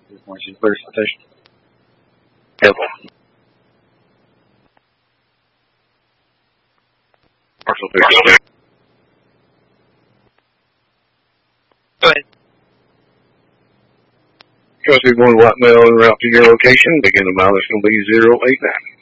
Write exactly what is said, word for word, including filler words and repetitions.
Just want you to clear station. Yep. Marshall three. Go ahead. Go through one white male en route to your location. Begin the mileage going to be zero eight nine.